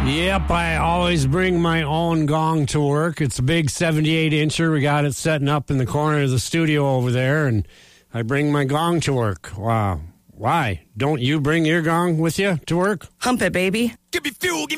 Yep, I always bring my own gong to work. It's a big 78-incher. We got it setting up in the corner of the studio over there, and I bring my gong to work. Wow. Why? Don't you bring your gong with you to work? Hump it, baby. Give me fuel,